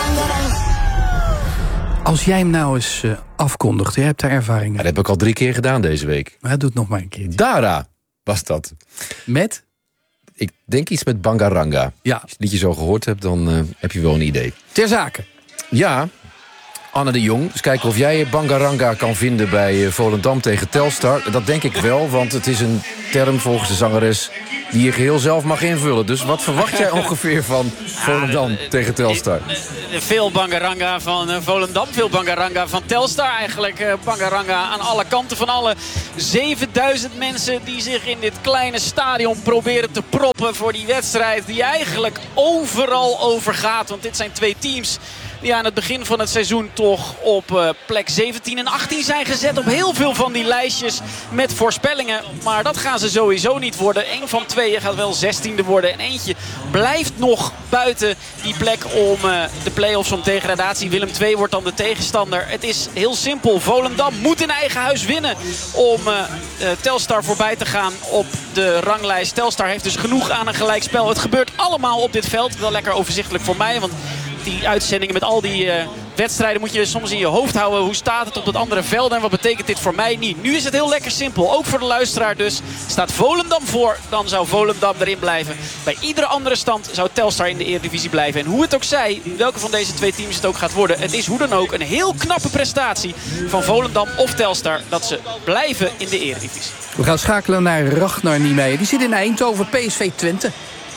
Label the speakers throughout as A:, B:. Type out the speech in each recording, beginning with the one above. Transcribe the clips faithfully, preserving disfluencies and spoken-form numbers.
A: Als jij hem nou eens uh, afkondigt, je hebt daar ervaring in.
B: Ja, dat heb ik al drie keer gedaan deze week.
A: Maar doe het nog maar een keer.
B: Dara was dat.
A: Met?
B: Ik denk iets met Bangaranga.
A: Ja.
B: Als je het liedje zo gehoord hebt, dan uh, heb je wel een idee.
A: Ter zake.
B: Ja, Anne de Jong. Dus kijken of jij Bangaranga kan vinden bij uh, Volendam tegen Telstar. Dat denk ik wel, want het is een term volgens de zangeres die je geheel zelf mag invullen. Dus wat verwacht jij ongeveer van Volendam ja, tegen Telstar?
C: Veel Bangaranga van uh, Volendam, veel Bangaranga van Telstar. Eigenlijk uh, Bangaranga aan alle kanten van alle zevenduizend mensen die zich in dit kleine stadion proberen te proppen voor die wedstrijd die eigenlijk overal overgaat. Want dit zijn twee teams die aan het begin van het seizoen toch op uh, plek zeventien en achttien zijn gezet. Op heel veel van die lijstjes met voorspellingen. Maar dat gaan ze sowieso niet worden. Eén van tweeën gaat wel zestiende worden. En eentje blijft nog buiten die plek om uh, de play-offs om degradatie. Willem twee wordt dan de tegenstander. Het is heel simpel. Volendam moet in eigen huis winnen om uh, uh, Telstar voorbij te gaan op de ranglijst. Telstar heeft dus genoeg aan een gelijkspel. Het gebeurt allemaal op dit veld. Wel lekker overzichtelijk voor mij, want die uitzendingen met al die uh, wedstrijden moet je soms in je hoofd houden. Hoe staat het op dat andere veld en wat betekent dit voor mij niet? Nu is het heel lekker simpel. Ook voor de luisteraar dus. Staat Volendam voor, dan zou Volendam erin blijven. Bij iedere andere stand zou Telstar in de Eredivisie blijven. En hoe het ook zij, welke van deze twee teams het ook gaat worden. Het is hoe dan ook een heel knappe prestatie van Volendam of Telstar dat ze blijven in de Eredivisie.
A: We gaan schakelen naar Ragnar Niemeyer. Die zit in Eindhoven, P S V Twente.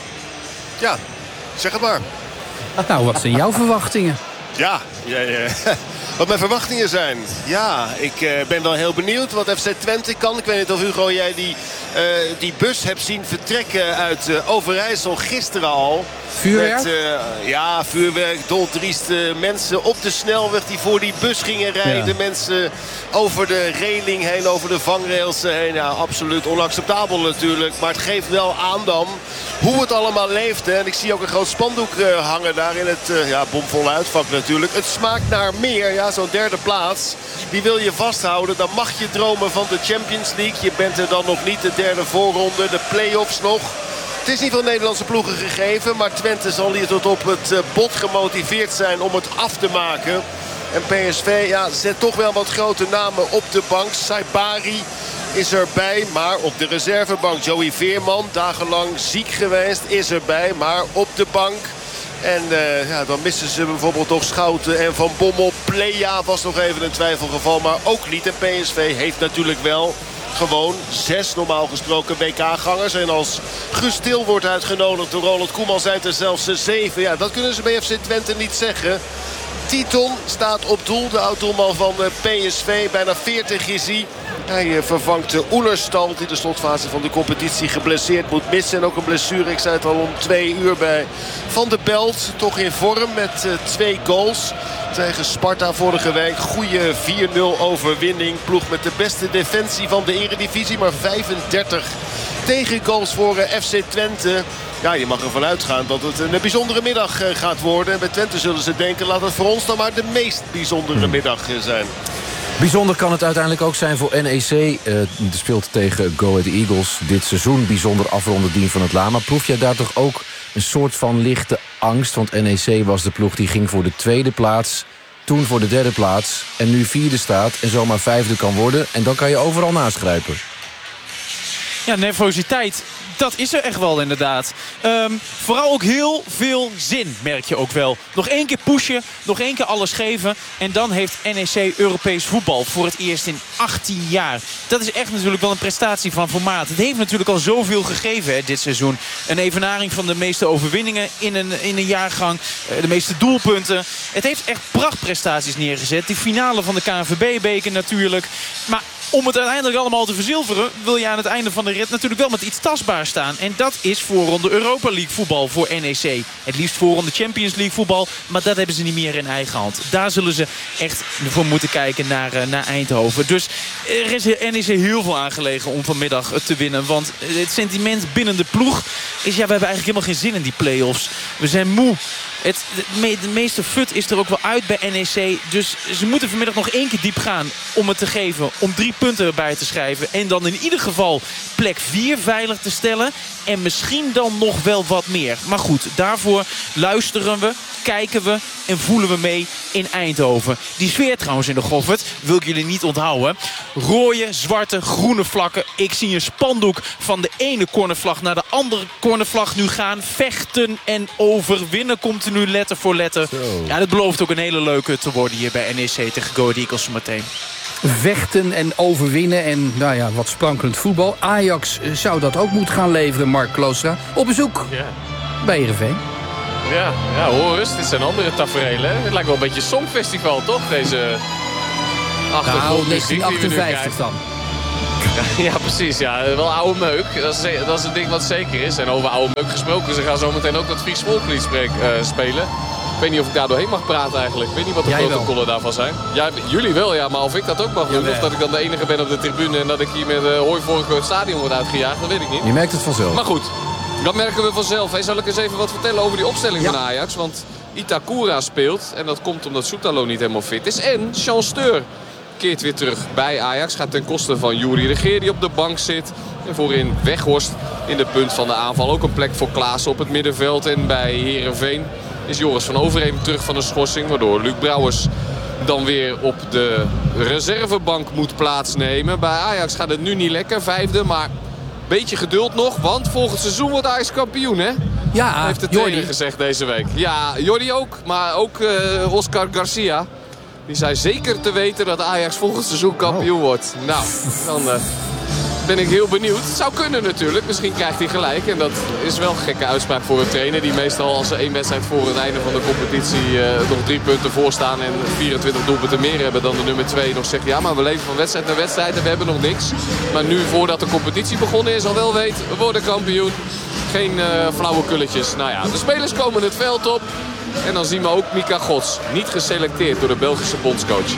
D: Ja, zeg het maar.
A: Nou, wat zijn jouw verwachtingen?
D: Ja, ja, ja. Wat mijn verwachtingen zijn. Ja, ik uh, ben wel heel benieuwd wat F C Twente kan. Ik weet niet of Hugo, jij die, uh, die bus hebt zien vertrekken uit uh, Overijssel gisteren al.
A: Vuurwerk?
D: Met, uh, ja, vuurwerk, doldrieste mensen op de snelweg die voor die bus gingen rijden. Ja. Mensen over de reling heen, over de vangrails heen. Ja, absoluut onacceptabel natuurlijk. Maar het geeft wel aan dan hoe het allemaal leeft. Hè. En ik zie ook een groot spandoek uh, hangen daar in het uh, ja, bomvolle uitvak natuurlijk. Het smaakt naar meer. Ja, zo'n derde plaats. Die wil je vasthouden. Dan mag je dromen van de Champions League. Je bent er dan nog niet, de derde voorronde. De play-offs nog. Het is niet van Nederlandse ploegen gegeven. Maar Twente zal hier tot op het bot gemotiveerd zijn om het af te maken. En P S V ja, zet toch wel wat grote namen op de bank. Saibari is erbij, maar op de reservebank. Joey Veerman, dagenlang ziek geweest, is erbij, maar op de bank. En uh, ja, dan missen ze bijvoorbeeld nog Schouten en Van Bommel. Plea was nog even een twijfelgeval, maar ook niet. En P S V heeft natuurlijk wel gewoon zes normaal gesproken W K-gangers. En als Guus Til wordt uitgenodigd door Ronald Koeman zijn het er zelfs zeven. Ja, dat kunnen ze bij F C Twente niet zeggen. Titon staat op doel, de oud-doelman van P S V. Bijna veertig is hij. Hij vervangt Oenerstal die de slotfase van de competitie geblesseerd moet missen. En ook een blessure, ik zei het al, om twee uur bij Van de Belt. Toch in vorm met uh, twee goals tegen Sparta vorige week. Goeie vier nul overwinning. Ploeg met de beste defensie van de Eredivisie. Maar vijfendertig tegengoals voor uh, F C Twente. Ja, je mag ervan uitgaan dat het een bijzondere middag uh, gaat worden. En bij Twente zullen ze denken, laat het voor ons dan maar de meest bijzondere middag uh, zijn.
B: Bijzonder kan het uiteindelijk ook zijn voor N E C. Uh, speelt tegen Go Ahead Eagles dit seizoen. Bijzonder afronde Dien van het Lama. Proef jij daar toch ook een soort van lichte angst? Want N E C was de ploeg die ging voor de tweede plaats. Toen voor de derde plaats. En nu vierde staat en zomaar vijfde kan worden. En dan kan je overal naschrijpen.
E: Ja, nervositeit. Dat is er echt wel inderdaad. Um, vooral ook heel veel zin, merk je ook wel. Nog één keer pushen, nog één keer alles geven. En dan heeft N E C Europees voetbal voor het eerst in achttien jaar. Dat is echt natuurlijk wel een prestatie van formaat. Het heeft natuurlijk al zoveel gegeven hè, dit seizoen. Een evenaring van de meeste overwinningen in een, in een jaargang. De meeste doelpunten. Het heeft echt prachtprestaties neergezet. Die finale van de K N V B-beker natuurlijk. Maar om het uiteindelijk allemaal te verzilveren wil je aan het einde van de rit natuurlijk wel met iets tastbaars staan. En dat is voorronde Europa League voetbal voor N E C. Het liefst voorronde Champions League voetbal. Maar dat hebben ze niet meer in eigen hand. Daar zullen ze echt voor moeten kijken naar, naar Eindhoven. Dus er is N E C heel veel aangelegen om vanmiddag te winnen. Want het sentiment binnen de ploeg is, ja, we hebben eigenlijk helemaal geen zin in die play-offs. We zijn moe Het, de, me, de meeste fut is er ook wel uit bij N E C. Dus ze moeten vanmiddag nog één keer diep gaan om het te geven. Om drie punten erbij te schrijven. En dan in ieder geval plek vier veilig te stellen. En misschien dan nog wel wat meer. Maar goed, daarvoor luisteren we, kijken we en voelen we mee in Eindhoven. Die sfeer trouwens in de Goffert wil ik jullie niet onthouden. Rode, zwarte, groene vlakken. Ik zie een spandoek van de ene cornervlag naar de andere cornervlag nu gaan. Vechten en overwinnen komt er nu letter voor letter. Zo. Ja, dat belooft ook een hele leuke te worden hier bij N E C tegen Go Ahead Eagles zometeen.
A: Vechten en overwinnen en nou ja, wat sprankelend voetbal. Ajax zou dat ook moeten gaan leveren, Mark Kloostra. Op bezoek ja. bij Heerenveen.
F: Ja, ja, hoor eens. Dit zijn andere taferelen. Hè? Het lijkt wel een beetje Songfestival, toch? Deze achtergrond.
A: Nou, negentien achtenvijftig dan.
F: Ja, precies. Ja. Wel oude meuk. Dat is, dat is een ding wat zeker is. En over oude meuk gesproken. Ze gaan zo meteen ook dat Fries Volkslied uh, spelen. Ik weet niet of ik daar doorheen mag praten eigenlijk. Ik weet niet wat de Jij protocollen wel. daarvan zijn. Ja, jullie wel, ja. Maar of ik dat ook mag doen. Of dat ik dan de enige ben op de tribune. En dat ik hier met uh, hooivorken het stadion word uitgejaagd. Dat weet ik niet.
B: Je merkt het vanzelf.
F: Maar goed. Dat merken we vanzelf. Hey, zal ik eens even wat vertellen over die opstelling ja. van Ajax? Want Itakura speelt. En dat komt omdat Soetalo niet helemaal fit is. En Jean Steur keert weer terug bij Ajax. Gaat ten koste van Juri de Geer die op de bank zit. En voorin Weghorst in de punt van de aanval. Ook een plek voor Klaassen op het middenveld. En bij Heerenveen is Joris van Overheem terug van een schorsing. Waardoor Luc Brouwers dan weer op de reservebank moet plaatsnemen. Bij Ajax gaat het nu niet lekker. Vijfde, maar beetje geduld nog. Want volgend seizoen wordt Ajax kampioen, hè?
A: Ja,
F: heeft de trainer gezegd deze week. Ja, Jordi ook. Maar ook uh, Oscar Garcia. Die zei zeker te weten dat Ajax volgend seizoen kampioen oh. wordt. Nou, dan uh, ben ik heel benieuwd. Het zou kunnen natuurlijk. Misschien krijgt hij gelijk. En dat is wel een gekke uitspraak voor een trainer. Die meestal als ze één wedstrijd voor het einde van de competitie uh, nog drie punten voorstaan. En vierentwintig doelpunten meer hebben dan de nummer twee. Nog zegt ja, maar we leven van wedstrijd naar wedstrijd en we hebben nog niks. Maar nu voordat de competitie begonnen is al wel weet, we worden kampioen. Geen uh, flauwe kulletjes. Nou ja, de spelers komen het veld op. En dan zien we ook Mika Gods. Niet geselecteerd door de Belgische bondscoach.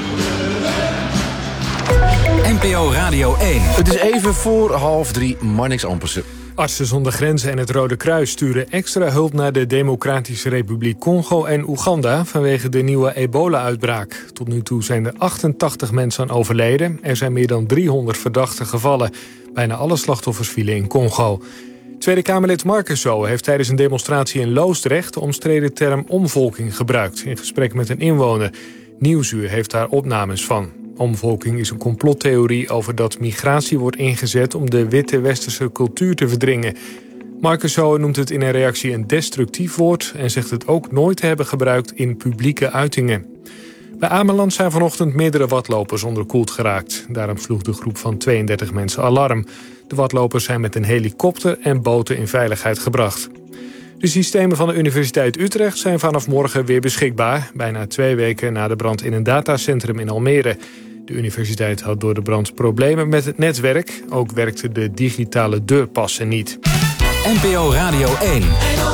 G: N P O Radio één.
B: Het is even voor half drie. Marnix Ampersen.
H: Artsen zonder Grenzen en het Rode Kruis sturen extra hulp naar de Democratische Republiek Congo en Oeganda vanwege de nieuwe ebola-uitbraak. Tot nu toe zijn er achtentachtig mensen aan overleden. Er zijn meer dan driehonderd verdachte gevallen. Bijna alle slachtoffers vielen in Congo. Tweede Kamerlid Marcuszo heeft tijdens een demonstratie in Loosdrecht de omstreden term omvolking gebruikt in gesprek met een inwoner. Nieuwsuur heeft daar opnames van. Omvolking is een complottheorie over dat migratie wordt ingezet om de witte westerse cultuur te verdringen. Marcuszo noemt het in een reactie een destructief woord en zegt het ook nooit te hebben gebruikt in publieke uitingen. Bij Ameland zijn vanochtend meerdere watlopers onderkoeld geraakt. Daarom sloeg de groep van tweeëndertig mensen alarm. De watlopers zijn met een helikopter en boten in veiligheid gebracht. De systemen van de Universiteit Utrecht zijn vanaf morgen weer beschikbaar. Bijna twee weken na de brand in een datacentrum in Almere. De universiteit had door de brand problemen met het netwerk. Ook werkten de digitale deurpassen niet.
G: N P O Radio één.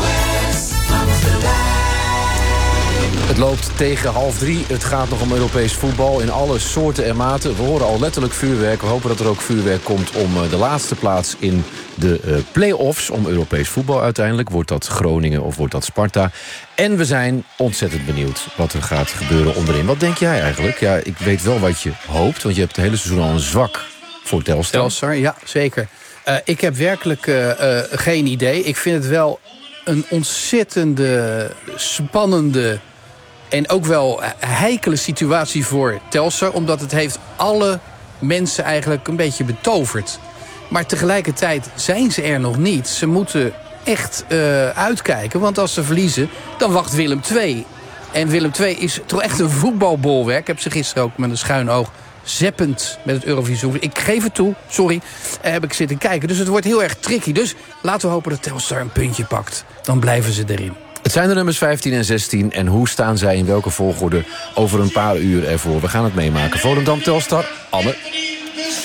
B: Het loopt tegen half drie. Het gaat nog om Europees voetbal in alle soorten en maten. We horen al letterlijk vuurwerk. We hopen dat er ook vuurwerk komt om de laatste plaats in de uh, play-offs. Om Europees voetbal uiteindelijk. Wordt dat Groningen of wordt dat Sparta? En we zijn ontzettend benieuwd wat er gaat gebeuren onderin. Wat denk jij eigenlijk? Ja, ik weet wel wat je hoopt. Want je hebt het hele seizoen al een zwak voor Telstar.
A: Telstar, ja, zeker. Uh, ik heb werkelijk uh, uh, geen idee. Ik vind het wel een ontzettende, spannende en ook wel heikele situatie voor Telstar. Omdat het heeft alle mensen eigenlijk een beetje betoverd. Maar tegelijkertijd zijn ze er nog niet. Ze moeten echt uh, uitkijken. Want als ze verliezen, dan wacht Willem twee. En Willem twee is toch echt een voetbalbolwerk. Ik heb ze gisteren ook met een schuin oog zeppend met het Eurovisie. Ik geef het toe, sorry, uh, heb ik zitten kijken. Dus het wordt heel erg tricky. Dus laten we hopen dat Telstar een puntje pakt. Dan blijven ze erin.
B: Het zijn de nummers vijftien en zestien. En hoe staan zij in welke volgorde over een paar uur ervoor? We gaan het meemaken. Volendam, Telstar, Anne.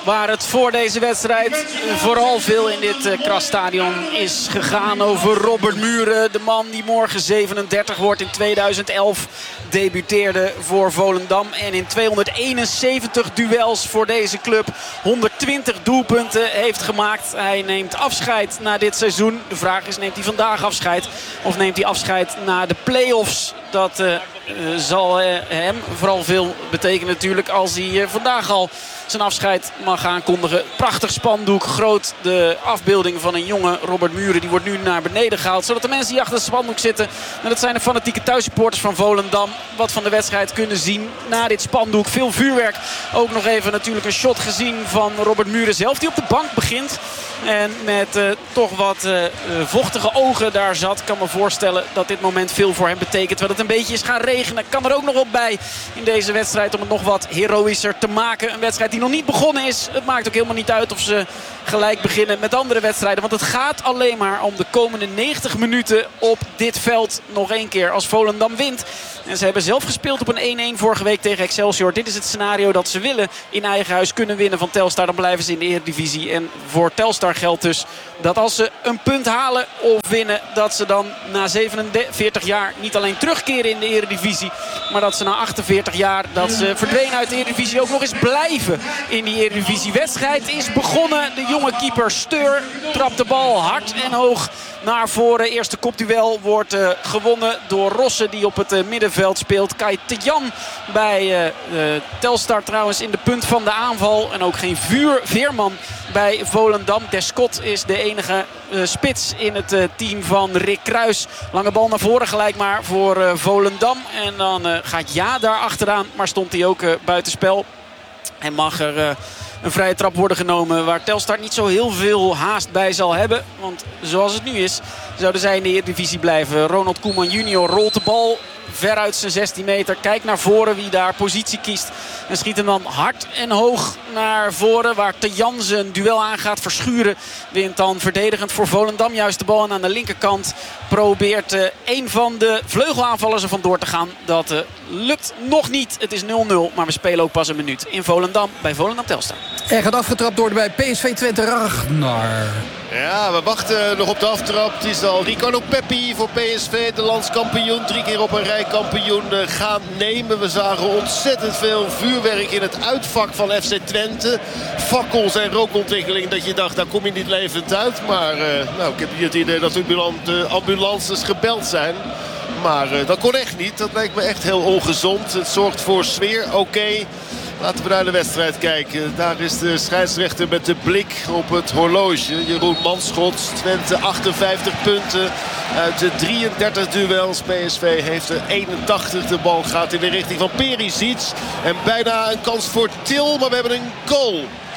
C: waar het voor deze wedstrijd vooral veel in dit uh, Krasstadion is gegaan over Robert Muren. De man die morgen zevenendertig wordt, in tweeduizend elf debuteerde voor Volendam. En in tweehonderdeenenzeventig duels voor deze club honderdtwintig doelpunten heeft gemaakt. Hij neemt afscheid na dit seizoen. De vraag is, neemt hij vandaag afscheid of neemt hij afscheid na de play-offs? Dat uh, uh, zal uh, hem vooral veel betekenen natuurlijk als hij uh, vandaag al zijn afscheid mag aankondigen. Prachtig spandoek, groot. De afbeelding van een jonge Robert Muren. Die wordt nu naar beneden gehaald. Zodat de mensen die achter het spandoek zitten, en dat zijn de fanatieke thuissupporters van Volendam, wat van de wedstrijd kunnen zien na dit spandoek. Veel vuurwerk. Ook nog even natuurlijk een shot gezien van Robert Muren zelf, die op de bank begint. En met uh, toch wat uh, vochtige ogen daar zat. Ik kan me voorstellen dat dit moment veel voor hem betekent. Terwijl het een beetje is gaan regenen. Kan er ook nog op bij in deze wedstrijd om het nog wat heroïscher te maken. Een wedstrijd die nog niet begonnen is. Het maakt ook helemaal niet uit of ze gelijk beginnen met andere wedstrijden. Want het gaat alleen maar om de komende negentig minuten op dit veld. Nog één keer als Volendam wint. En ze hebben zelf gespeeld op een één-één vorige week tegen Excelsior. Dit is het scenario dat ze willen in eigen huis kunnen winnen van Telstar. Dan blijven ze in de Eredivisie. En voor Telstar geldt dus dat als ze een punt halen of winnen, dat ze dan na zevenenveertig jaar niet alleen terugkeren in de Eredivisie, maar dat ze na achtenveertig jaar dat ze verdwenen uit de Eredivisie ook nog eens blijven in die Eredivisie. Wedstrijd is begonnen. De jonge keeper Steur trapt de bal hard en hoog naar voren. Eerste kopduel wordt uh, gewonnen door Rosse, die op het uh, middenveld speelt. Kai Tejan bij uh, uh, Telstar trouwens in de punt van de aanval. En ook geen vuur, veerman bij Volendam. Descott is de enige uh, spits in het uh, team van Rick Kruis. Lange bal naar voren gelijk maar voor uh, Volendam. En dan uh, gaat Ja daar achteraan. Maar stond hij ook uh, buitenspel. En mag er Uh, een vrije trap worden genomen waar Telstar niet zo heel veel haast bij zal hebben. Want zoals het nu is, zouden zij in de Eredivisie blijven. Ronald Koeman junior rolt de bal ver uit zijn zestien meter. Kijkt naar voren wie daar positie kiest. En schiet hem dan hard en hoog naar voren. Waar Te Jansen een duel aan gaat verschuren. Wint dan verdedigend voor Volendam juist de bal. En aan de linkerkant probeert uh, een van de vleugelaanvallers er vandoor te gaan. Dat uh, lukt nog niet. Het is nul nul. Maar we spelen ook pas een minuut in Volendam bij Volendam Telstar.
A: Er gaat afgetrapt worden bij P S V Twente Ragnar.
D: Ja, we wachten nog op de aftrap. Het is al Ricardo Peppi voor P S V, de landskampioen. Drie keer op een rij kampioen gaan nemen. We zagen ontzettend veel vuurwerk in het uitvak van F C Twente. Fakkels en rookontwikkeling dat je dacht, daar kom je niet levend uit. Maar uh, nou, ik heb hier het idee dat de ambulances gebeld zijn. Maar uh, dat kon echt niet. Dat lijkt me echt heel ongezond. Het zorgt voor sfeer. Oké. Okay. Laten we naar de wedstrijd kijken. Daar is de scheidsrechter met de blik op het horloge. Jeroen Manschot, Twente achtenvijftig punten uit de drieëndertig duels. P S V heeft er eenentachtig. De bal gaat in de richting van Perisic. En bijna een kans voor Til, maar we hebben een goal.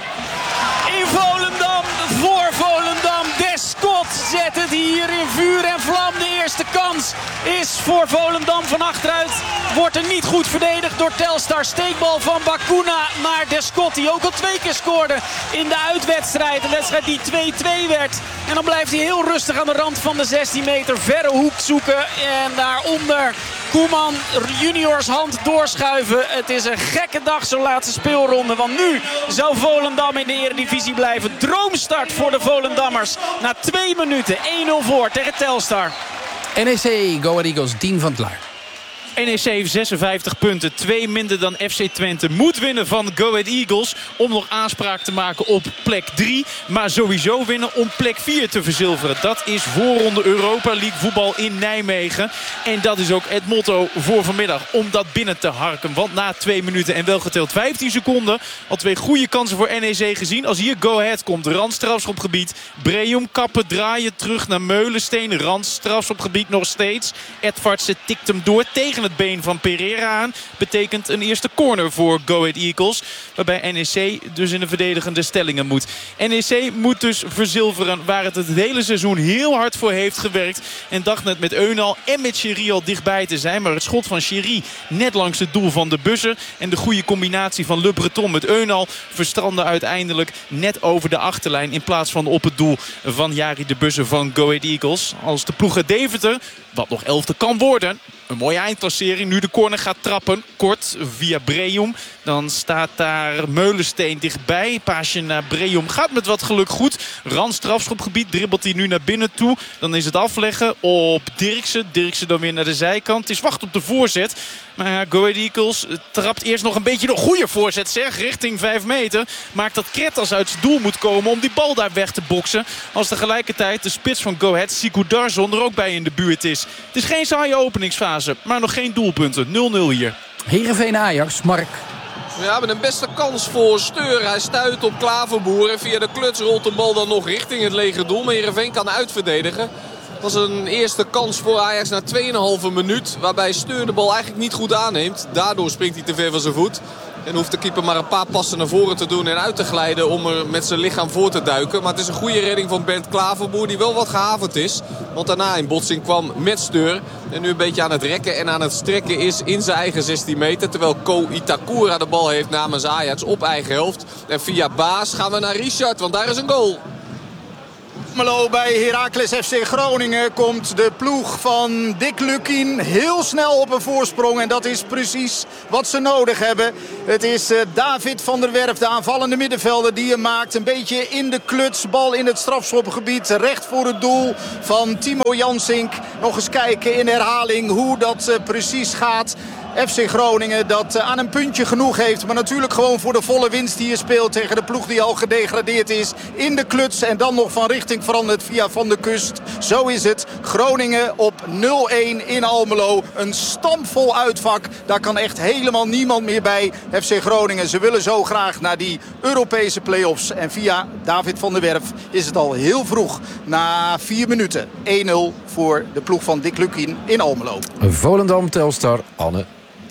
C: In Volendam, voor Volendam. Descott zet het hier in vuur en vlam. De eerste kans is voor Volendam van achteruit. Wordt er niet goed verdedigd door Telstar. Steekbal van Bakuna naar Descott, die ook al twee keer scoorde in de uitwedstrijd. Een wedstrijd die twee-twee werd. En dan blijft hij heel rustig aan de rand van de zestien meter. Verre hoek zoeken. En daaronder Koeman juniors hand doorschuiven. Het is een gekke dag, zo'n laatste speelronde. Want nu zou Volendam in de Eredivisie blijven. Droomstart voor de Volendammers. Na twee minuten één nul voor tegen Telstar.
A: N E C, Go Ahead Eagles, Dien van het Laar.
E: N E C heeft zesenvijftig punten. Twee minder dan F C Twente. Moet winnen van Go Ahead Eagles. Om nog aanspraak te maken op plek drie. Maar sowieso winnen om plek vier te verzilveren. Dat is voorronde Europa League voetbal in Nijmegen. En dat is ook het motto voor vanmiddag. Om dat binnen te harken. Want na twee minuten en wel geteld vijftien seconden. Al twee goede kansen voor N E C gezien. Als hier Go Ahead komt. Rand strafschopgebied. Breum kappen draaien terug naar Meulensteen. Rand strafschopgebied nog steeds. Edvardsen tikt hem door tegen het been van Pereira aan. Betekent een eerste corner voor Go Ahead Eagles. Waarbij N E C dus in de verdedigende stellingen moet. N E C moet dus verzilveren waar het het hele seizoen heel hard voor heeft gewerkt. En dacht net met Eunal en met Chiri al dichtbij te zijn. Maar het schot van Chiri net langs het doel van de Busser. En de goede combinatie van Le Breton met Eunal verstrandde uiteindelijk net over de achterlijn. In plaats van op het doel van Jari de Busser van Go Ahead Eagles. Als de ploeg uit Deventer, wat nog elfde kan worden, Een mooie eindklassering. Nu de corner gaat trappen. Kort via Breum. Dan staat daar Meulensteen dichtbij. Paasje naar Breum gaat met wat geluk goed. Rand strafschopgebied. Dribbelt hij nu naar binnen toe. Dan is het afleggen op Dirksen. Dirksen dan weer naar de zijkant. Het is wacht op de voorzet. Maar ja, Go Ahead Eagles trapt eerst nog een beetje de goede voorzet, zeg. Richting vijf meter. Maakt dat Kretas uit zijn doel moet komen om die bal daar weg te boksen. Als tegelijkertijd de spits van Go Ahead, Sikou Darzon, er ook bij in de buurt is. Het is geen saaie openingsfase, maar nog geen doelpunten. nul nul hier.
A: Heerenveen Ajax, Mark.
F: We hebben een beste kans voor Steur. Hij stuit op Klaverboer en via de kluts rolt de bal dan nog richting het lege doel. Maar Heerenveen kan uitverdedigen. Dat was een eerste kans voor Ajax na twee komma vijf minuut. Waarbij Steur de bal eigenlijk niet goed aanneemt. Daardoor springt hij te ver van zijn voet. En hoeft de keeper maar een paar passen naar voren te doen en uit te glijden om er met zijn lichaam voor te duiken. Maar het is een goede redding van Bernd Klaverboer die wel wat gehavend is. Want daarna in botsing kwam met Steur. En nu een beetje aan het rekken en aan het strekken is in zijn eigen zestien meter. Terwijl Ko Itakura de bal heeft namens Ajax op eigen helft. En via Baas gaan we naar Richard, want daar is een goal.
I: Almelo bij Heracles F C Groningen komt de ploeg van Dick Lukien heel snel op een voorsprong. En dat is precies wat ze nodig hebben. Het is uh, David van der Werf, de aanvallende middenvelder, die hem maakt. Een beetje in de kluts, bal in het strafschopgebied, recht voor het doel van Timo Jansink. Nog eens kijken in herhaling hoe dat uh, precies gaat. F C Groningen dat aan een puntje genoeg heeft. Maar natuurlijk gewoon voor de volle winst die je speelt tegen de ploeg die al gedegradeerd is. In de kluts en dan nog van richting veranderd via Van de Kust. Zo is het. Groningen op nul één in Almelo. Een stampvol uitvak. Daar kan echt helemaal niemand meer bij. F C Groningen, ze willen zo graag naar die Europese play-offs. En via David van der Werf is het al heel vroeg. Na vier minuten één nul voor de ploeg van Dick Lukien in Almelo.
B: Volendam, Telstar, Anne.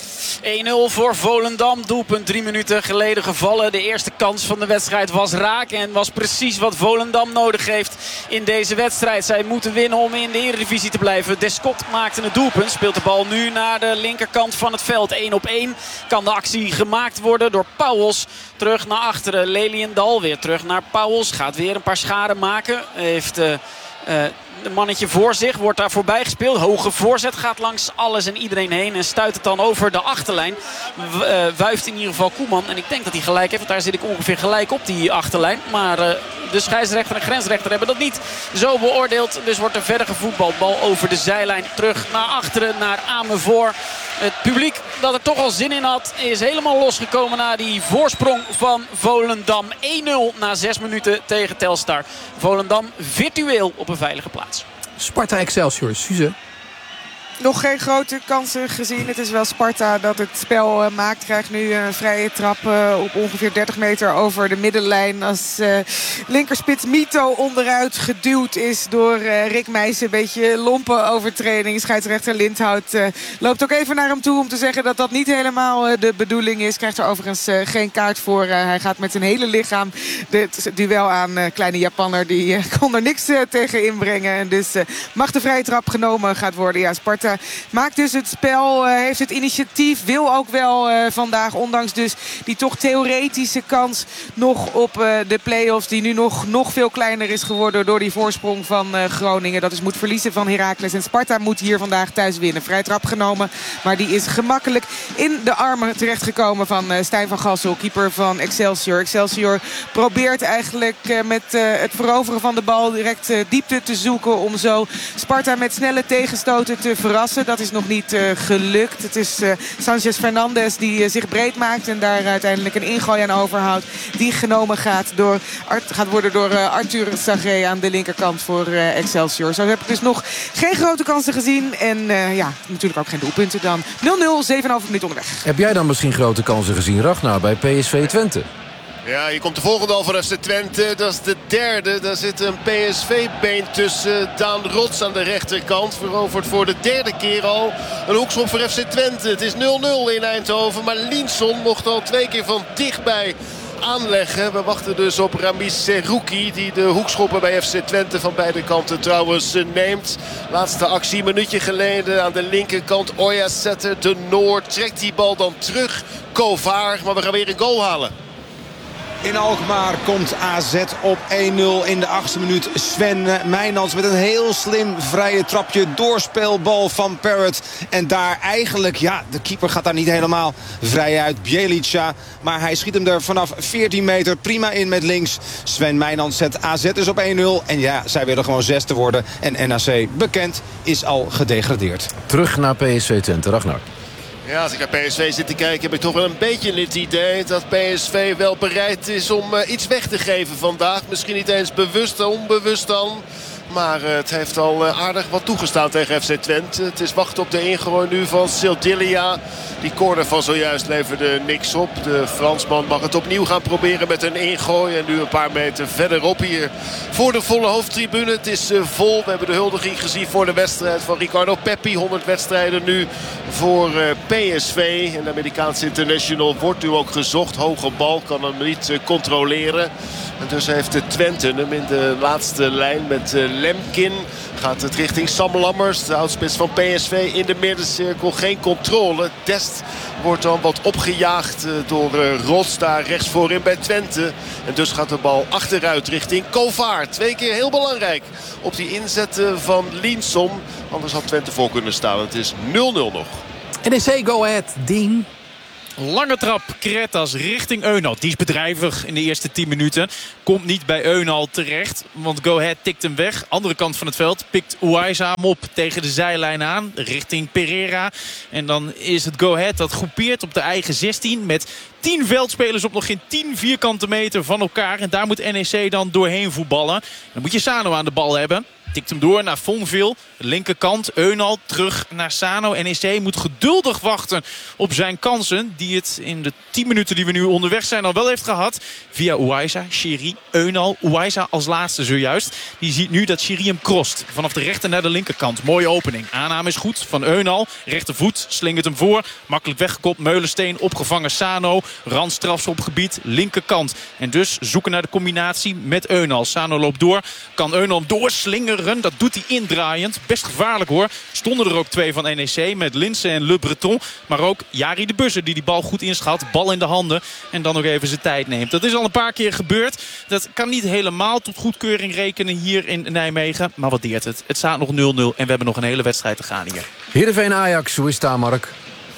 C: één nul voor Volendam. Doelpunt drie minuten geleden gevallen. De eerste kans van de wedstrijd was raak. En was precies wat Volendam nodig heeft in deze wedstrijd. Zij moeten winnen om in de Eredivisie te blijven. Descott maakte het doelpunt. Speelt de bal nu naar de linkerkant van het veld. één op één kan de actie gemaakt worden door Pauwels. Terug naar achteren. Leliendal weer terug naar Pauwels. Gaat weer een paar scharen maken. Heeft... Uh, uh, Een mannetje voor zich, wordt daar voorbij gespeeld. Hoge voorzet, gaat langs alles en iedereen heen. En stuit het dan over de achterlijn. W- uh, wuift in ieder geval Koeman. En ik denk dat hij gelijk heeft, want daar zit ik ongeveer gelijk op die achterlijn. Maar uh, de scheidsrechter en grensrechter hebben dat niet zo beoordeeld. Dus wordt er verder gevoetbald. Bal over de zijlijn, terug naar achteren, naar Amersfoort. Het publiek dat er toch al zin in had, is helemaal losgekomen na die voorsprong van Volendam. één nul na zes minuten tegen Telstar. Volendam virtueel op een veilige plaats.
A: Sparta Excelsior, Suze.
J: Nog geen grote kansen gezien. Het is wel Sparta dat het spel uh, maakt. Krijgt nu een vrije trap uh, op ongeveer dertig meter over de middenlijn. Als uh, linkerspits Mito onderuit geduwd is door uh, Rick Meijsen. Een beetje lompe overtreding. Scheidsrechter Lindhout uh, loopt ook even naar hem toe om te zeggen dat dat niet helemaal uh, de bedoeling is. Krijgt er overigens uh, geen kaart voor. Uh, hij gaat met zijn hele lichaam dit duel aan. Uh, kleine Japanner die uh, kon er niks uh, tegen inbrengen. En dus uh, mag de vrije trap genomen gaat worden. Ja, Sparta maakt dus het spel, uh, heeft het initiatief, wil ook wel uh, vandaag, ondanks dus die toch theoretische kans nog op uh, de play-offs, die nu nog, nog veel kleiner is geworden door die voorsprong van uh, Groningen. Dat is moet verliezen van Heracles. En Sparta moet hier vandaag thuis winnen. Vrij trap genomen, maar die is gemakkelijk in de armen terechtgekomen van uh, Stijn van Gassel, keeper van Excelsior. Excelsior probeert eigenlijk uh, met uh, het veroveren van de bal direct uh, diepte te zoeken om zo Sparta met snelle tegenstoten te verrassen. Dat is nog niet uh, gelukt. Het is uh, Sanchez Fernandez die uh, zich breed maakt en daar uiteindelijk een ingooi aan overhoudt. Die genomen gaat, door, Art, gaat worden door uh, Arthur Sagré aan de linkerkant voor uh, Excelsior. Zo heb ik dus nog geen grote kansen gezien. En uh, ja, natuurlijk ook geen doelpunten dan. nul nul, zeven komma vijf minuten onderweg.
B: Heb jij dan misschien grote kansen gezien, Ragnar, bij P S V Twente?
D: Ja, hier komt de volgende al voor F C Twente. Dat is de derde. Daar zit een P S V-been tussen. Daan Rots aan de rechterkant. Veroverd voor de derde keer al. Een hoekschop voor F C Twente. Het is nul nul in Eindhoven. Maar Linson mocht al twee keer van dichtbij aanleggen. We wachten dus op Ramiz Serouki, die de hoekschoppen bij F C Twente van beide kanten trouwens neemt. Laatste actie, een minuutje geleden aan de linkerkant. Oyasetter de Noord trekt die bal dan terug. Kovaar, maar we gaan weer een goal halen.
K: In Alkmaar komt A Z op één nul in de achtste minuut. Sven Mijnans met een heel slim vrije trapje. Doorspelbal van Parrott. En daar eigenlijk, ja, de keeper gaat daar niet helemaal vrij uit. Bjelica. Maar hij schiet hem er vanaf veertien meter prima in met links. Sven Mijnans zet A Z dus op één nul. En ja, zij willen gewoon zesde worden. En N A C, bekend, is al gedegradeerd.
B: Terug naar P S V Twente, Ragnar.
D: Ja, als ik naar P S V zit te kijken heb ik toch wel een beetje het idee dat P S V wel bereid is om uh, iets weg te geven vandaag. Misschien niet eens bewust, onbewust dan. Maar uh, het heeft al uh, aardig wat toegestaan tegen F C Twente. Het is wachten op de ingooi nu van Sildilia. Die corner van zojuist leverde niks op. De Fransman mag het opnieuw gaan proberen met een ingooi. En nu een paar meter verderop hier voor de volle hoofdtribune. Het is uh, vol. We hebben de huldiging gezien voor de wedstrijd van Ricardo Pepi. honderd wedstrijden nu voor uh, P S V. En de Amerikaanse international wordt nu ook gezocht. Hoge bal, kan hem niet uh, controleren. En dus heeft de Twente hem in de laatste lijn met uh, Lemkin. Gaat het richting Sam Lammers, de oudspits van P S V, in de middencirkel. Geen controle. Dest wordt dan wat opgejaagd door Ros daar rechts voorin bij Twente. En dus gaat de bal achteruit richting Kovaar. Twee keer heel belangrijk op die inzetten van Linson. Anders had Twente voor kunnen staan. Het is nul nul nog.
A: N E C Go Ahead, Dien.
E: Lange trap, Kretas richting Eunal. Die is bedrijvig in de eerste tien minuten. Komt niet bij Eunal terecht, want Go Ahead tikt hem weg. Andere kant van het veld pikt Uwaiza hem op tegen de zijlijn aan. Richting Pereira. En dan is het Go Ahead dat groepeert op de eigen zestien. Met tien veldspelers op nog geen tien vierkante meter van elkaar. En daar moet N E C dan doorheen voetballen. Dan moet je Sano aan de bal hebben. Tikt hem door naar Fonville. Linkerkant, Eunal terug naar Sano. N E C moet geduldig wachten op zijn kansen. Die het in de tien minuten die we nu onderweg zijn al wel heeft gehad. Via Uwaiza, Chiri, Eunal. Uwaiza als laatste zojuist. Die ziet nu dat Chiri hem crost. Vanaf de rechter naar de linkerkant. Mooie opening. Aanname is goed van Eunal. Rechtervoet, slingert hem voor. Makkelijk weggekopt. Meulensteen opgevangen Sano. Randstrafschopgebied, linkerkant. En dus zoeken naar de combinatie met Eunal. Sano loopt door. Kan Eunal hem doorslingeren. Dat doet hij indraaiend. Best gevaarlijk hoor. Stonden er ook twee van N E C met Linse en Le Breton. Maar ook Jari de Buzzer die die bal goed inschat. Bal in de handen. En dan nog even zijn tijd neemt. Dat is al een paar keer gebeurd. Dat kan niet helemaal tot goedkeuring rekenen hier in Nijmegen. Maar wat deert het? Het staat nog nul nul. En we hebben nog een hele wedstrijd te gaan hier.
B: Heerenveen Ajax, hoe is het daar, Mark?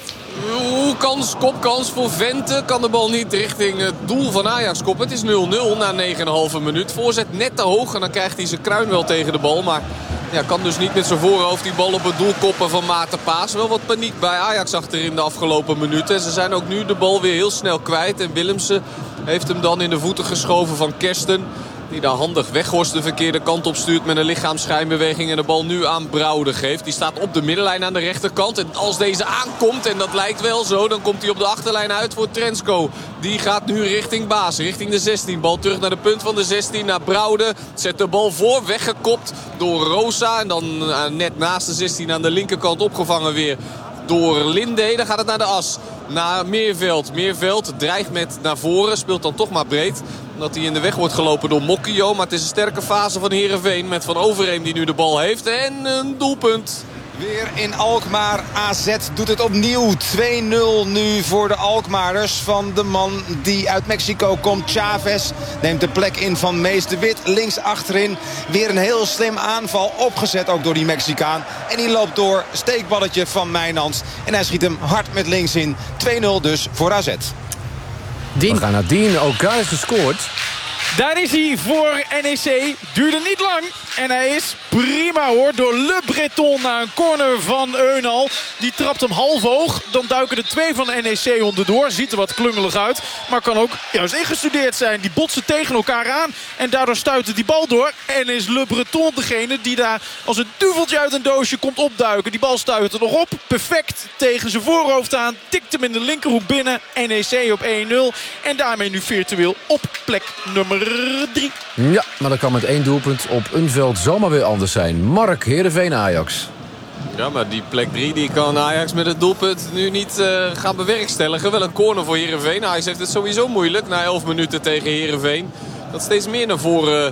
F: Oeh, kans, kopkans voor Vente. Kan de bal niet richting het doel van Ajax koppen. Het is nul nul na negen komma vijf minuut. Voorzet net te hoog en dan krijgt hij zijn kruin wel tegen de bal. Maar ja, kan dus niet met zijn voorhoofd die bal op het doel koppen van Maarten Paas. Wel wat paniek bij Ajax achterin de afgelopen minuten. Ze zijn ook nu de bal weer heel snel kwijt. En Willemsen heeft hem dan in de voeten geschoven van Kersten. Die daar handig Weghorst de verkeerde kant op stuurt met een lichaamsschijnbeweging. En de bal nu aan Brouwde geeft. Die staat op de middenlijn aan de rechterkant. En als deze aankomt, en dat lijkt wel zo, dan komt hij op de achterlijn uit voor Trensko. Die gaat nu richting Baas, richting de zestien. Bal terug naar de punt van de zestien, naar Brouwde. Zet de bal voor, weggekopt door Rosa. En dan uh, net naast de zestien aan de linkerkant opgevangen weer door Linde. Dan gaat het naar de as. Naar Meerveld. Meerveld dreigt met naar voren. Speelt dan toch maar breed. Omdat hij in de weg wordt gelopen door Mokkio. Maar het is een sterke fase van Heerenveen. Met Van Overheem die nu de bal heeft. En een doelpunt.
K: Weer in Alkmaar. A Z doet het opnieuw. twee nul nu voor de Alkmaarders. Van de man die uit Mexico komt. Chavez neemt de plek in van Mees de Wit. Links achterin. Weer een heel slim aanval. Opgezet ook door die Mexicaan. En die loopt door. Steekballetje van Mijnans. En hij schiet hem hard met links in. twee nul dus voor A Z.
B: Dien. We gaan naar Dien. Ook daar is gescoord.
E: Daar is hij voor N E C. Duurde niet lang. En hij is prima hoor. Door Le Breton naar een corner van Eunal. Die trapt hem half hoog. Dan duiken er twee van N E C onderdoor. Ziet er wat klungelig uit. Maar kan ook juist ingestudeerd zijn. Die botsen tegen elkaar aan. En daardoor stuit die bal door. En is Le Breton degene die daar als een duveltje uit een doosje komt opduiken. Die bal stuit er nog op. Perfect tegen zijn voorhoofd aan. Tikt hem in de linkerhoek binnen. N E C op één nul. En daarmee nu virtueel op plek nummer drie.
B: Ja, maar dat kan met één doelpunt op een veld zomaar weer anders zijn. Mark, Heerenveen Ajax.
F: Ja, maar die plek drie die kan Ajax met het doelpunt nu niet uh, gaan bewerkstelligen. Wel een corner voor Heerenveen. Ajax heeft het sowieso moeilijk na elf minuten tegen Heerenveen. Dat steeds meer naar voren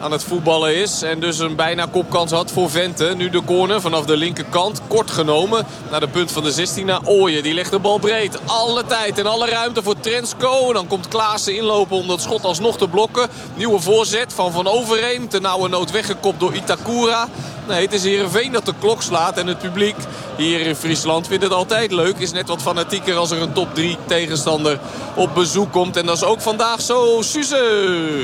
F: aan het voetballen is. En dus een bijna kopkans had voor Vente. Nu de corner vanaf de linkerkant. Kort genomen naar de punt van de zestien. Naar Ooyen. Die legt de bal breed. Alle tijd en alle ruimte voor Trensko. En dan komt Klaassen inlopen om dat schot alsnog te blokken. Nieuwe voorzet van Van Overheem. Ten nauwe nood weggekopt door Itakura. Nee, het is Heerenveen dat de klok slaat. En het publiek hier in Friesland vindt het altijd leuk. Is net wat fanatieker als er een top drie tegenstander op bezoek komt. En dat is ook vandaag zo. Suze!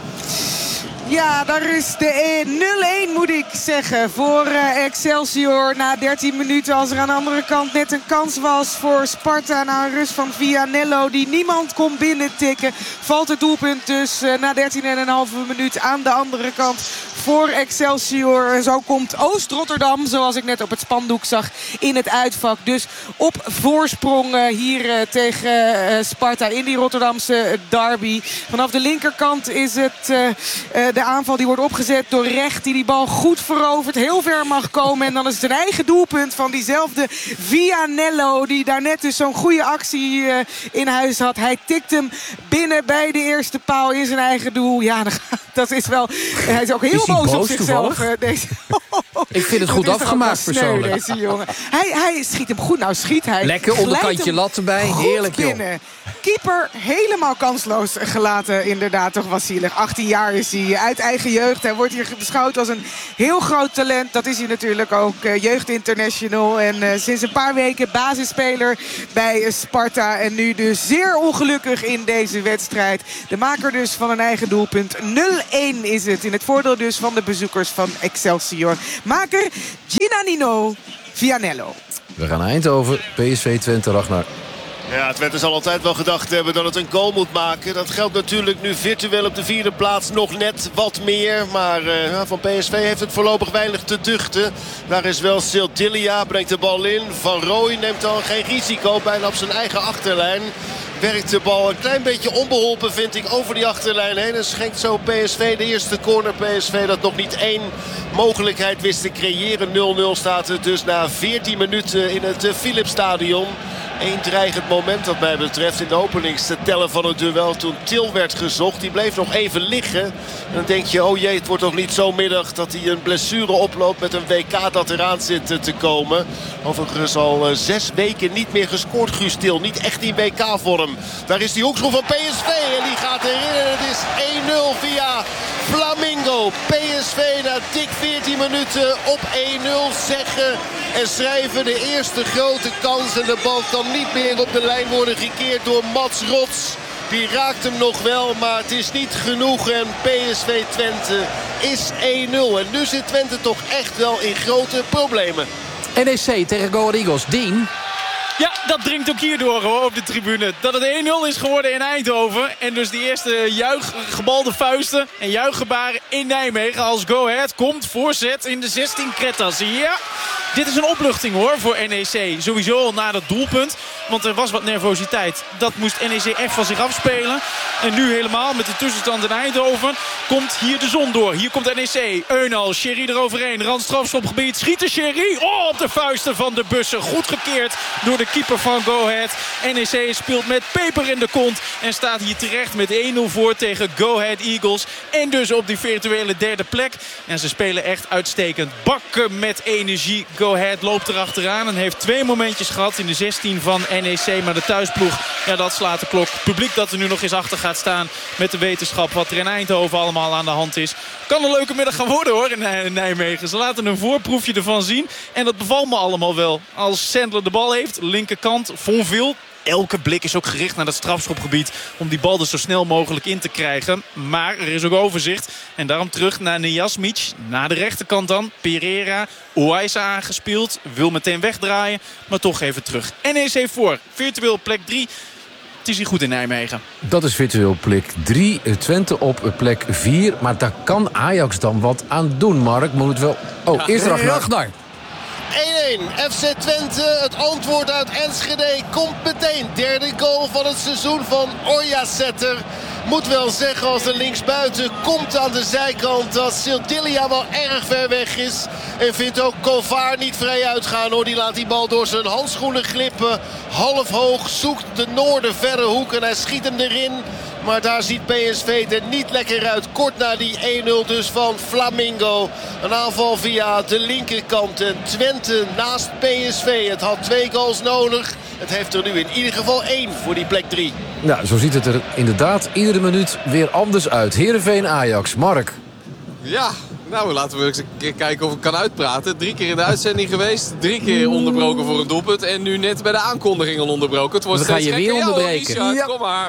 J: Ja, daar is de nul-een moet ik zeggen voor uh, Excelsior na dertien minuten. Als er aan de andere kant net een kans was voor Sparta na een rust van Vianello die niemand kon binnentikken. Valt het doelpunt dus uh, na dertien komma vijf minuut aan de andere kant voor Excelsior. Zo komt Oost-Rotterdam, zoals ik net op het spandoek zag, in het uitvak. Dus op voorsprong uh, hier uh, tegen uh, Sparta in die Rotterdamse derby. Vanaf de linkerkant is het uh, uh, de aanval die wordt opgezet door Recht, die die bal goed verovert, heel ver mag komen. En dan is het een eigen doelpunt van diezelfde Vianello, die daarnet dus zo'n goede actie uh, in huis had. Hij tikt hem binnen bij de eerste paal in zijn eigen doel. Ja, dat is wel... Hij is ook heel is boos, boos op zichzelf. Uh, deze...
A: Ik vind het goed afgemaakt persoonlijk.
J: Deze jongen. Hij, hij schiet hem goed. Nou schiet hij.
A: Lekker onderkantje lat erbij. Heerlijk joh. Binnen.
J: Keeper helemaal kansloos gelaten. Inderdaad, toch was zielig. achttien jaar is hij uit eigen jeugd. Hij wordt hier beschouwd als een heel groot talent. Dat is hij natuurlijk ook. Uh, jeugdinternational. En uh, sinds een paar weken basisspeler bij uh, Sparta. En nu dus zeer ongelukkig in deze wedstrijd. De maker dus van een eigen doelpunt. nul-een is het. In het voordeel dus van de bezoekers van Excelsior. Maker Ginanino Vianello.
B: We gaan naar Eindhoven. P S V Twente, Ragnar.
D: Ja, Twente zal altijd wel gedacht hebben dat het een goal moet maken. Dat geldt natuurlijk nu virtueel op de vierde plaats nog net wat meer. Maar uh, van P S V heeft het voorlopig weinig te duchten. Daar is wel Sildilia, brengt de bal in. Van Rooij neemt dan geen risico, bijna op zijn eigen achterlijn. Werkt de bal een klein beetje onbeholpen, vind ik, over die achterlijn heen. En schenkt zo P S V de eerste corner. P S V dat nog niet één mogelijkheid wist te creëren. nul nul staat het dus na veertien minuten in het Philipsstadion. Eén dreigend moment wat mij betreft in de openingstellen van het duel toen Til werd gezocht. Die bleef nog even liggen. En dan denk je, oh jee, het wordt toch niet zo middag dat hij een blessure oploopt met een W K dat eraan zit te komen. Overigens al uh, zes weken niet meer gescoord, Guus Til. Niet echt in W K-vorm. Daar is die hoekschop van P S V en die gaat erin. En het is één nul via Flamingo. P S V na dik veertien minuten op één nul zeggen en schrijven de eerste grote kans. En de bal kan niet meer op de lijn worden gekeerd door Mats Rots. Die raakt hem nog wel, maar het is niet genoeg. En P S V Twente is één nul. En nu zit Twente toch echt wel in grote problemen.
A: N E C tegen Go Ahead Eagles. Dien.
E: Ja, dat dringt ook hier door hoor, op de tribune. Dat het één nul is geworden in Eindhoven. En dus die eerste juich, gebalde vuisten en juichgebaren in Nijmegen. Als Go Ahead komt, voorzet in de zestien Kretas. Ja, dit is een opluchting hoor voor N E C. Sowieso al na dat doelpunt. Want er was wat nervositeit. Dat moest N E C echt van zich afspelen. En nu helemaal met de tussenstand in Eindhoven komt hier de zon door. Hier komt N E C. Eunal, Sherry eroverheen. Randstrafschopgebied. Schieten Sherry. Oh, op de vuisten van de bussen. Goed gekeerd door de keeper van Go Ahead. N E C speelt met peper in de kont. En staat hier terecht met één nul voor tegen Go Ahead Eagles. En dus op die virtuele derde plek. En ze spelen echt uitstekend. Bakken met energie. Go Ahead loopt erachteraan. En heeft twee momentjes gehad in de zestien van N E C. Maar de thuisploeg, ja, dat slaat de klok. Het publiek dat er nu nog eens achter gaat staan met de wetenschap wat er in Eindhoven allemaal aan de hand is. Kan een leuke middag gaan worden hoor in Nijmegen. Ze laten een voorproefje ervan zien. En dat bevalt me allemaal wel. Als Sandler de bal heeft, linkerkant, Vonville. Elke blik is ook gericht naar dat strafschopgebied om die bal er zo snel mogelijk in te krijgen. Maar er is ook overzicht. En daarom terug naar Nejasmic. Naar de rechterkant dan. Pereira. Oaisa aangespeeld. Wil meteen wegdraaien. Maar toch even terug. N E C voor. Virtueel plek drie. Het is hier goed in Nijmegen.
B: Dat is virtueel plek drie. Twente op plek vier. Maar daar kan Ajax dan wat aan doen, Mark. Moet het wel... Oh, ja, eerst Ragnar.
D: één één. F C Twente, het antwoord uit Enschede komt meteen. Derde goal van het seizoen van Oyasetter. Moet wel zeggen, als de linksbuiten komt aan de zijkant dat Sildilia wel erg ver weg is. En vindt ook Kovaar niet vrij uitgaan hoor. Die laat die bal door zijn handschoenen glippen. Half hoog zoekt de noorden verre hoek en hij schiet hem erin. Maar daar ziet P S V er niet lekker uit. Kort na die één nul dus van Flamengo. Een aanval via de linkerkant. En Twente naast P S V. Het had twee goals nodig. Het heeft er nu in ieder geval één voor die plek drie.
B: Ja, zo ziet het er inderdaad iedere minuut weer anders uit. Heerenveen Ajax. Mark.
F: Ja, nou laten we eens een keer kijken of ik kan uitpraten. Drie keer in de uitzending geweest. Drie keer onderbroken voor een doelpunt. En nu net bij de aankondiging al onderbroken. Het wordt
A: Dan ga je weer onderbreken.
F: Ja, Richard, kom maar.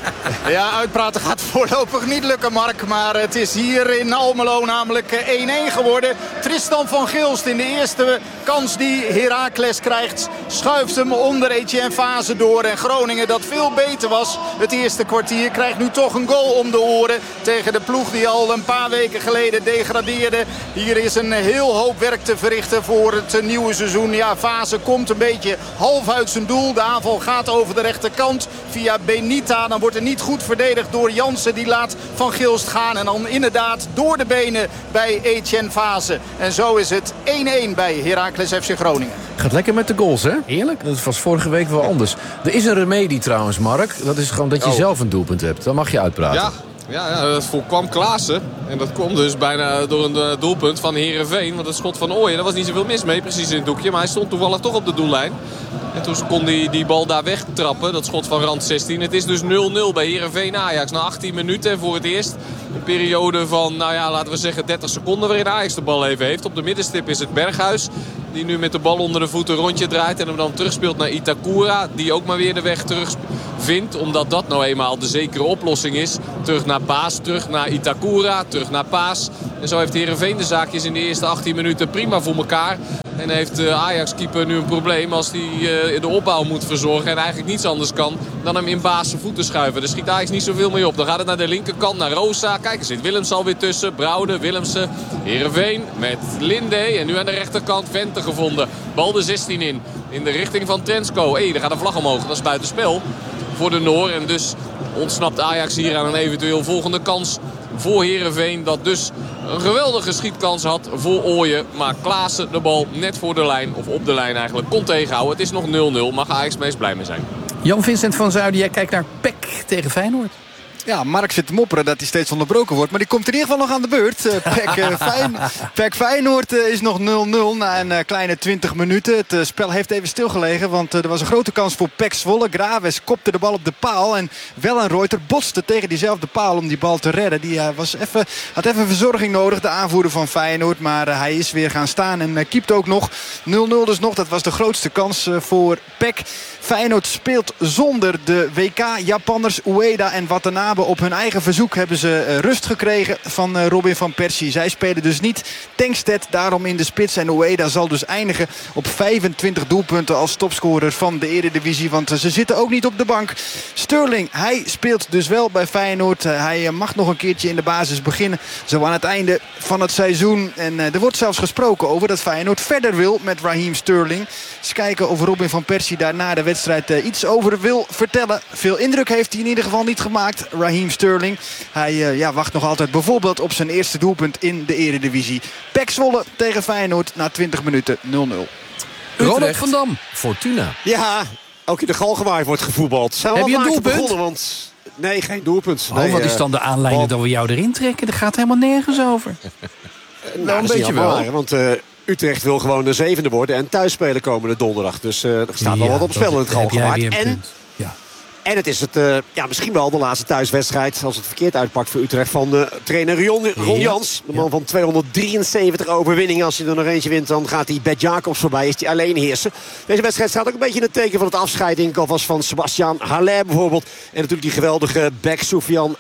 I: Ja, uitpraten gaat voorlopig niet lukken, Mark. Maar het is hier in Almelo namelijk één één geworden. Tristan van Gilst in de eerste kans die Heracles krijgt. Schuift hem onder Etienne Fase door. En Groningen, dat veel beter was het eerste kwartier, krijgt nu toch een goal om de oren. Tegen de ploeg die al een paar weken geleden degradeerde. Hier is een heel hoop werk te verrichten voor het nieuwe seizoen. Ja, Fase komt een beetje half uit zijn doel. De aanval gaat over de rechterkant via Benita. Dan wordt er niet goed verdedigd door Jansen. Die laat Van Gilst gaan. En dan inderdaad door de benen bij Etienne Fase. En zo is het één één bij Heracles F C Groningen.
B: Gaat lekker met de goals, hè? Heerlijk. Dat was vorige week wel anders. Er is een remedie trouwens, Mark. Dat is gewoon dat je
F: oh.
B: zelf een doelpunt hebt. Dan mag je uitpraten.
F: Ja. Ja, ja, dat voorkwam Klaassen. En dat kwam dus bijna door een uh, doelpunt van Heerenveen. Want het schot van Ooyen, daar was niet zoveel mis mee. Precies in het doekje. Maar hij stond toevallig toch op de doellijn. En toen kon hij die bal daar wegtrappen. Dat schot van rand zestien. Het is dus nul nul bij Heerenveen Ajax. Na achttien minuten. En voor het eerst een periode van, nou ja, laten we zeggen dertig seconden. Waarin Ajax de bal even heeft. Op de middenstip is het Berghuis. Die nu met de bal onder de voeten een rondje draait. En hem dan terugspeelt naar Itakura. Die ook maar weer de weg terug vindt. Omdat dat nou eenmaal de zekere oplossing is. Terug naar Paas. Terug naar Itakura. Terug naar Paas. En zo heeft Heerenveen de zaakjes in de eerste achttien minuten prima voor elkaar. En heeft de Ajax-keeper nu een probleem als hij uh, de opbouw moet verzorgen. En eigenlijk niets anders kan dan hem in Baas zijn voeten schuiven. Daar schiet Ajax niet zoveel mee op. Dan gaat het naar de linkerkant, naar Rosa. Kijk, er zit Willems alweer tussen. Brouwde, Willemsen, Heerenveen met Linde. En nu aan de rechterkant Vente gevonden. Bal de zestien in. In de richting van Trensko. Hé, hey, daar gaat een vlag omhoog. Dat is buitenspel voor de Noor. En dus ontsnapt Ajax hier aan een eventueel volgende kans voor Heerenveen. Dat dus een geweldige schietkans had voor Ooyen. Maar Klaassen de bal net voor de lijn, of op de lijn eigenlijk, kon tegenhouden. Het is nog nul nul. Mag Ajax meest blij mee zijn.
A: Jan-Vincent van Zuiden, jij kijkt naar P E C tegen Feyenoord.
L: Ja, Mark zit te mopperen dat hij steeds onderbroken wordt. Maar die komt in ieder geval nog aan de beurt. Uh, P E C, uh, Fijn, P E C Feyenoord uh, is nog nul nul na een uh, kleine twintig minuten. Het uh, spel heeft even stilgelegen. Want uh, er was een grote kans voor P E C Zwolle. Graves kopte de bal op de paal. En Wellenreuter botste tegen diezelfde paal om die bal te redden. Die uh, was even, had even verzorging nodig, de aanvoerder van Feyenoord. Maar uh, hij is weer gaan staan en uh, keept ook nog. nul nul dus nog. Dat was de grootste kans uh, voor P E C. Feyenoord speelt zonder de W K-Japanners Ueda en Watanabe. Op hun eigen verzoek hebben ze uh, rust gekregen van uh, Robin van Persie. Zij spelen dus niet. Tankstedt daarom in de spits. En Ueda zal dus eindigen op vijfentwintig doelpunten als topscorer van de Eredivisie. Want uh, ze zitten ook niet op de bank. Sterling, hij speelt dus wel bij Feyenoord. Uh, hij uh, mag nog een keertje in de basis beginnen. Zo aan het einde van het seizoen. En uh, er wordt zelfs gesproken over dat Feyenoord verder wil met Raheem Sterling. Eens kijken of Robin van Persie daar na de wedstrijd uh, iets over wil vertellen. Veel indruk heeft hij in ieder geval niet gemaakt, Raheem Sterling. Hij uh, ja, wacht nog altijd bijvoorbeeld op zijn eerste doelpunt in de Eredivisie. P E C Zwolle tegen Feyenoord na twintig minuten nul nul.
B: Ronald van Dam, Fortuna.
M: Ja, ook in de Galgenwaard wordt gevoetbald. Zijn
A: Heb je een doelpunt?
M: Begonnen, want... Nee, geen doelpunt.
A: Oh,
M: nee,
A: wat is dan de aanleiding
M: bal...
A: dat we jou erin trekken? Dat gaat helemaal nergens over.
M: nou, nou, een beetje wel. Waar, want uh, Utrecht wil gewoon de zevende worden en thuis spelen komende donderdag. Dus uh, er staat wel ja, wat op spel in het Galgenwaard. En... Ja. En het is het, uh, ja, misschien wel de laatste thuiswedstrijd, als het verkeerd uitpakt voor Utrecht, van uh, trainer Ron, Ron Jans. De man ja. van tweehonderddrieënzeventig overwinningen. Als hij er nog eentje wint, dan gaat hij Bert Jacobs voorbij. Is hij alleen heersen. Deze wedstrijd staat ook een beetje in het teken van het afscheid, denk ik alvast, van Sebastian Haller bijvoorbeeld. En natuurlijk die geweldige back Soufiane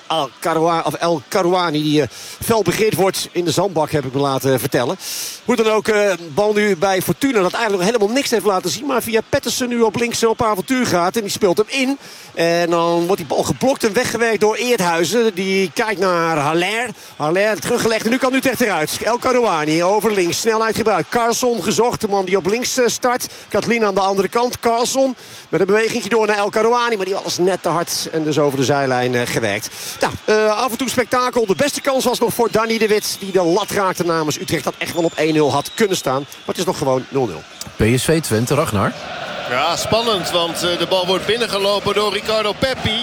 M: El Karouani, die uh, fel begeerd wordt in de zandbak, heb ik me laten vertellen. Hoe dan ook, uh, bal nu bij Fortuna, dat eigenlijk nog helemaal niks heeft laten zien. Maar via Pettersen nu op links op avontuur gaat. En die speelt hem in. En dan wordt die bal geblokt en weggewerkt door Eerthuizen. Die kijkt naar Haller. Haller teruggelegd en nu kan Utrecht eruit. El Karouani over links. Snelheid gebruikt. Carlson gezocht. De man die op links start. Kathleen aan de andere kant. Carlson met een beweging door naar El Karouani. Maar die was net te hard en dus over de zijlijn uh, gewerkt. Nou, uh, af en toe spektakel. De beste kans was nog voor Danny de Wit. Die de lat raakte namens Utrecht. Dat echt wel op één nul had kunnen staan. Maar het is nog gewoon nul nul.
B: P S V Twente, Ragnar.
D: Ja, spannend, want de bal wordt binnengelopen door Ricardo Peppi.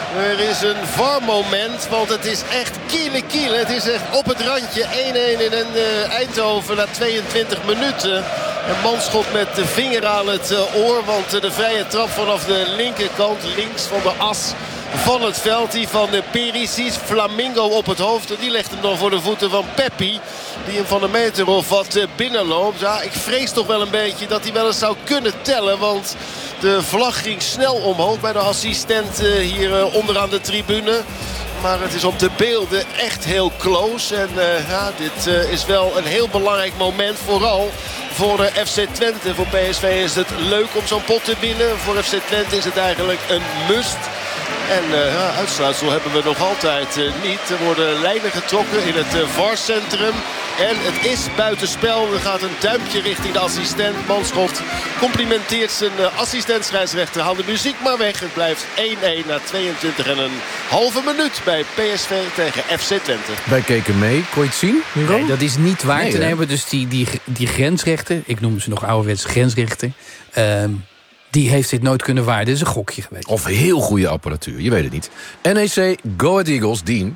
D: Er is een V A R-moment, want het is echt kiele kiele. Het is echt op het randje één-één in uh, Eindhoven na tweeëntwintig minuten. Een manschot met de vinger aan het uh, oor, want uh, de vrije trap vanaf de linkerkant, links van de as van het veld. Die van de Perisic, Flamingo op het hoofd. En die legt hem dan voor de voeten van Peppi. Die hem van een meter of wat uh, binnenloopt. Ja, ik vrees toch wel een beetje dat hij wel eens zou kunnen tellen, want de vlag ging snel omhoog bij de assistent uh, hier uh, onderaan de tribune. Maar het is op de beelden echt heel close. En uh, ja, dit uh, is wel een heel belangrijk moment. Vooral voor uh, F C Twente. Voor P S V is het leuk om zo'n pot te winnen. Voor F C Twente is het eigenlijk een must. En uh, ja, uitsluitsel hebben we nog altijd uh, niet. Er worden lijnen getrokken in het uh, V A R-centrum. En het is buitenspel. Er gaat een duimpje richting de assistent. Manschot complimenteert zijn uh, assistent-scheidsrechter. Haal de muziek maar weg. Het blijft één-één na tweeëntwintig en een halve minuut bij P S V tegen F C Twente.
B: Wij keken mee. Kon je het zien?
A: Nee, dat is niet waar
B: nee,
A: te
B: hè?
A: nemen. Dus die, die, die grensrechter, ik noem ze nog ouderwets grensrechter, Uh, die heeft dit nooit kunnen waarden. Dit is een gokje geweest.
B: Of heel goede apparatuur, je weet het niet. N E C, Go Ahead Eagles, Dean.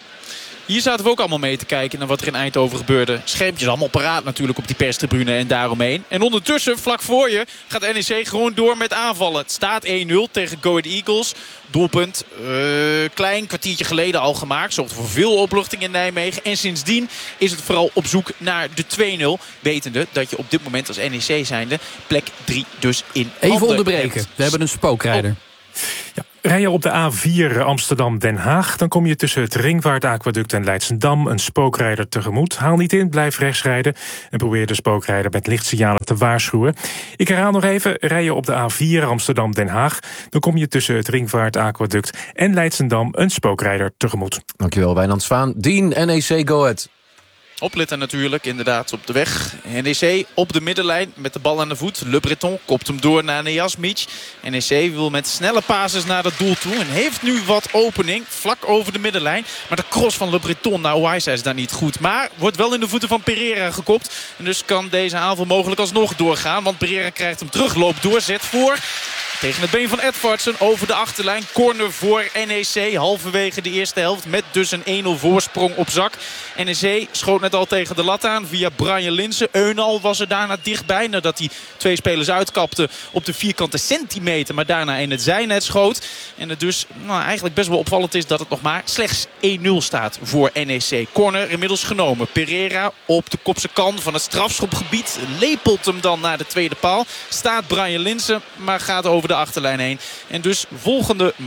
E: Hier zaten we ook allemaal mee te kijken naar wat er in Eindhoven gebeurde. Schermpjes allemaal paraat natuurlijk op die perstribune en daaromheen. En ondertussen, vlak voor je, gaat N E C gewoon door met aanvallen. Het staat één nul tegen Go Ahead Eagles. Doelpunt, uh, klein kwartiertje geleden al gemaakt. Zorgt voor veel opluchting in Nijmegen. En sindsdien is het vooral op zoek naar de twee nul. Wetende dat je op dit moment als N E C zijnde plek drie dus in
A: Even onderbreken, hebt. We hebben een spookrijder.
N: Oh. Ja. Rij je op de A vier Amsterdam-Den Haag, dan kom je tussen het Ringvaartaquaduct en Leidschendam een spookrijder tegemoet. Haal niet in, blijf rechts rijden en probeer de spookrijder met lichtsignalen te waarschuwen. Ik herhaal nog even, rij je op de A vier Amsterdam-Den Haag, dan kom je tussen het Ringvaartaquaduct en Leidschendam een spookrijder tegemoet.
B: Dankjewel, Wijnand Zwaan. Dean, N E C, Go Ahead.
E: Opletten natuurlijk, inderdaad, op de weg. N E C op de middenlijn met de bal aan de voet. Le Breton kopt hem door naar Nejasmic. N E C wil met snelle passes naar het doel toe. En heeft nu wat opening, vlak over de middenlijn. Maar de cross van Le Breton naar Owaisa is daar niet goed. Maar wordt wel in de voeten van Pereira gekopt. En dus kan deze aanval mogelijk alsnog doorgaan. Want Pereira krijgt hem terug, loopt door, zet voor. Tegen het been van Edvardsen over de achterlijn. Corner voor N E C halverwege de eerste helft. Met dus een één nul voorsprong op zak. N E C schoot net al tegen de lat aan via Brian Linssen. Eunal was er daarna dichtbij. Nadat hij twee spelers uitkapte op de vierkante centimeter. Maar daarna in het zijnet schoot. En het dus nou, eigenlijk best wel opvallend is dat het nog maar slechts één nul staat voor N E C. Corner inmiddels genomen. Pereira op de kopse kan van het strafschopgebied. Lepelt hem dan naar de tweede paal. Staat Brian Linssen, maar gaat over de achterlijn heen. En dus volgende